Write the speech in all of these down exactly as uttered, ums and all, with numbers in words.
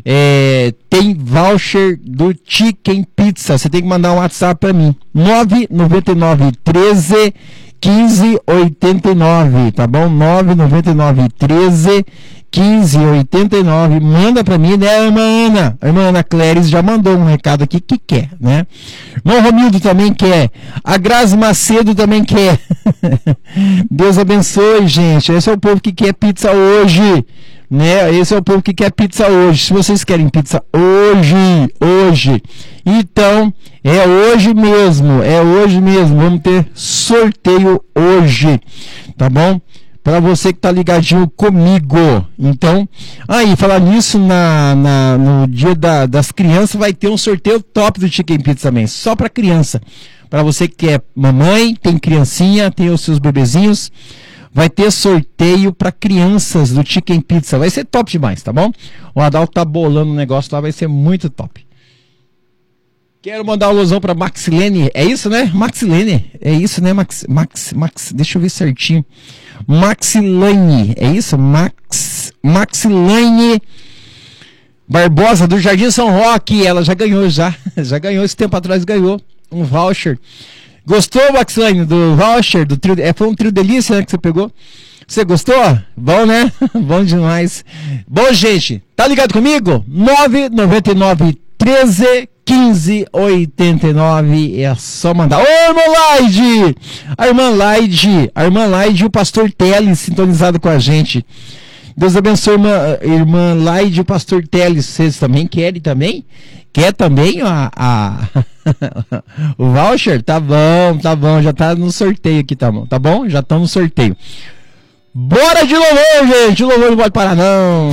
é, tem voucher do Chicken Pizza. Você tem que mandar um WhatsApp para mim. nove nove nove, treze, quinze, oitenta e nove, tá bom? nove nove nove, treze, quinze, oitenta e nove. Manda pra mim, né, irmã Ana? A irmã Ana Cléris já mandou um recado aqui que quer, né? Irmão Romildo também quer. A Grazi Macedo também quer. Deus abençoe, gente. Esse é o povo que quer pizza hoje, né? Esse é o povo que quer pizza hoje. Se vocês querem pizza hoje, hoje, então é hoje mesmo, é hoje mesmo. Vamos ter sorteio hoje, tá bom? Para você que tá ligadinho comigo. Então, aí, falar nisso, na, na, no dia da, das crianças vai ter um sorteio top do Chicken Pizza também, só para criança. Para você que é mamãe, tem criancinha, tem os seus bebezinhos, vai ter sorteio para crianças do Chicken Pizza. Vai ser top demais, tá bom? O Adalto tá bolando um negócio lá, vai ser muito top. Quero mandar um alusão para Maxilene. É isso, né? Maxilene. É isso, né? Max, Max, Max. Deixa eu ver certinho. Maxilene. É isso? Max, Maxilene Barbosa, do Jardim São Roque. Ela já ganhou, já. Já ganhou. Esse tempo atrás ganhou um voucher. Gostou, Maxilene, do voucher? Do trio, é, foi um trio delícia, né, que você pegou? Você gostou? Bom, né? Bom demais. Bom, gente, tá ligado comigo? nove nove nove, treze, quinze, oitenta e nove. É só mandar. Ô, irmã Laide! A irmã Laide, a irmã Laide e o pastor Teles sintonizado com a gente. Deus abençoe, irmã, irmã Laide e o pastor Teles. Vocês também querem também? Quer também a, a... o voucher? Tá bom, tá bom. Já tá no sorteio aqui, tá bom? Tá bom? Já estamos no sorteio. Bora de louvor, gente! O louvor não pode parar, não.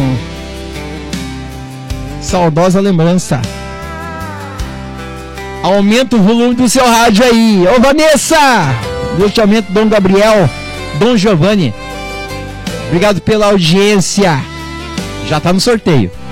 Saudosa lembrança. Aumenta o volume do seu rádio aí. Ô, Vanessa! Deus te aumente, Dom Gabriel, Dom Giovanni. Obrigado pela audiência. Já tá no sorteio.